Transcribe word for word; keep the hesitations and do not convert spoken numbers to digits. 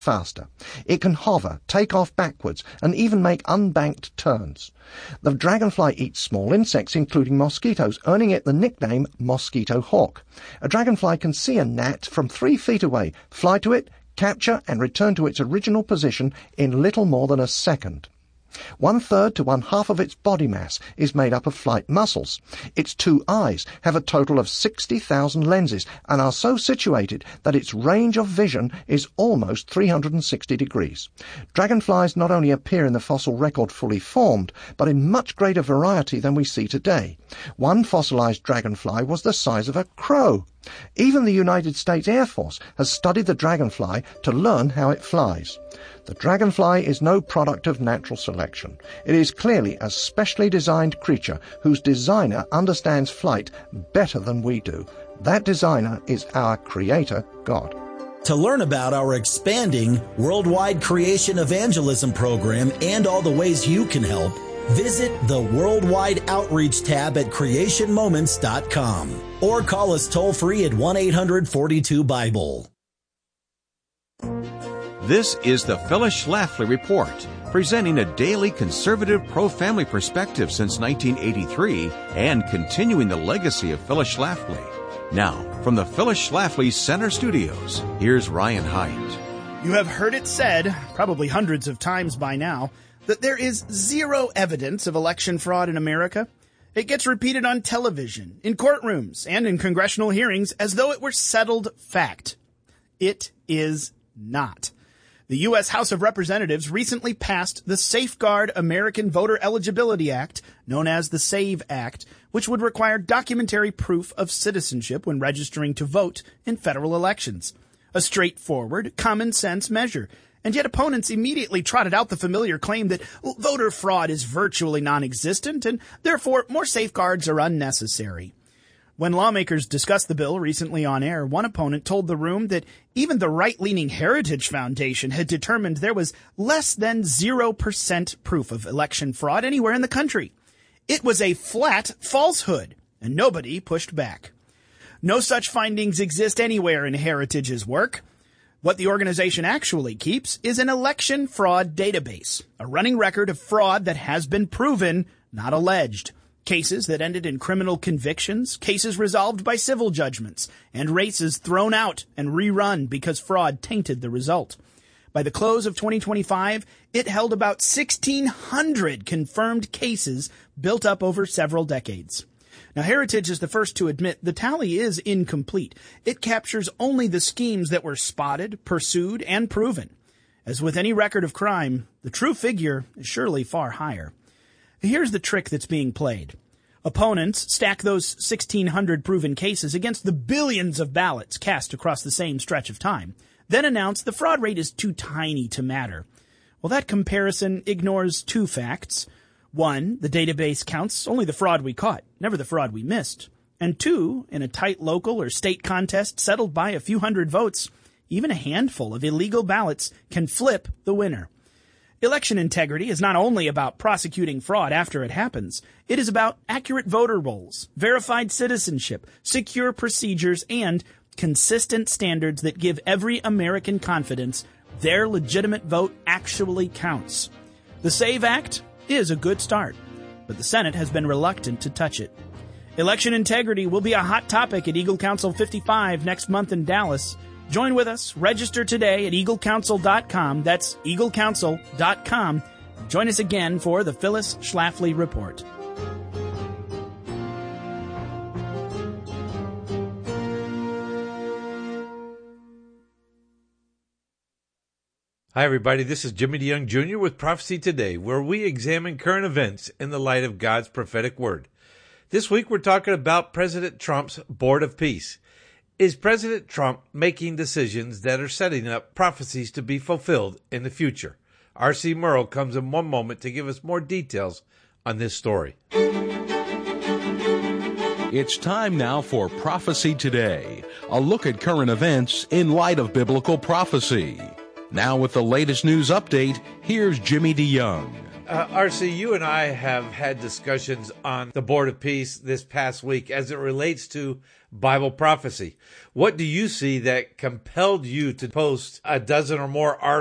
faster. It can hover, take off backwards, and even make unbanked turns. The dragonfly eats small insects, including mosquitoes, earning it the nickname mosquito hawk. A dragonfly can see a gnat from three feet away, fly to it, capture, and return to its original position in little more than a second. One-third to one-half of its body mass is made up of flight muscles. Its two eyes have a total of sixty thousand lenses and are so situated that its range of vision is almost three hundred sixty degrees. Dragonflies not only appear in the fossil record fully formed, but in much greater variety than we see today. One fossilized dragonfly was the size of a crow. Even the United States Air Force has studied the dragonfly to learn how it flies. The dragonfly is no product of natural selection. It is clearly a specially designed creature whose designer understands flight better than we do. That designer is our Creator, God. To learn about our expanding worldwide creation evangelism program and all the ways you can help, visit the Worldwide Outreach tab at creation moments dot com or call us toll-free at one eight hundred forty-two Bible. This is the Phyllis Schlafly Report, presenting a daily conservative pro-family perspective since nineteen eighty-three and continuing the legacy of Phyllis Schlafly. Now, from the Phyllis Schlafly Center Studios, here's Ryan Haidt. You have heard it said, probably hundreds of times by now, that there is zero evidence of election fraud in America. It gets repeated on television, in courtrooms, and in congressional hearings as though it were settled fact. It is not. The U S House of Representatives recently passed the Safeguard American Voter Eligibility Act, known as the SAVE Act, which would require documentary proof of citizenship when registering to vote in federal elections. A straightforward, common-sense measure. And yet opponents immediately trotted out the familiar claim that voter fraud is virtually non-existent and therefore more safeguards are unnecessary. When lawmakers discussed the bill recently on air, one opponent told the room that even the right-leaning Heritage Foundation had determined there was less than zero percent proof of election fraud anywhere in the country. It was a flat falsehood, and nobody pushed back. No such findings exist anywhere in Heritage's work. What the organization actually keeps is an election fraud database, a running record of fraud that has been proven, not alleged. Cases that ended in criminal convictions, cases resolved by civil judgments, and races thrown out and rerun because fraud tainted the result. By the close of twenty twenty-five, it held about sixteen hundred confirmed cases built up over several decades. Now, Heritage is the first to admit the tally is incomplete. It captures only the schemes that were spotted, pursued, and proven. As with any record of crime, the true figure is surely far higher. Here's the trick that's being played. Opponents stack those sixteen hundred proven cases against the billions of ballots cast across the same stretch of time, then announce the fraud rate is too tiny to matter. Well, that comparison ignores two facts. One, the database counts only the fraud we caught, never the fraud we missed. And two, in a tight local or state contest settled by a few hundred votes, even a handful of illegal ballots can flip the winner. Election integrity is not only about prosecuting fraud after it happens. It is about accurate voter rolls, verified citizenship, secure procedures, and consistent standards that give every American confidence their legitimate vote actually counts. The SAVE Act is a good start, but the Senate has been reluctant to touch it. Election integrity will be a hot topic at Eagle Council fifty-five next month in Dallas. Join with us. Register today at eagle council dot com. That's eagle council dot com. Join us again for the Phyllis Schlafly Report. Hi, everybody. This is Jimmy DeYoung Junior with Prophecy Today, where we examine current events in the light of God's prophetic word. This week, we're talking about President Trump's Board of Peace. Is President Trump making decisions that are setting up prophecies to be fulfilled in the future? R C Merle comes in one moment to give us more details on this story. It's time now for Prophecy Today, a look at current events in light of biblical prophecy. Now with the latest news update, here's Jimmy DeYoung. Uh, R C, you and I have had discussions on the Board of Peace this past week as it relates to Bible prophecy. What do you see that compelled you to post a dozen or more articles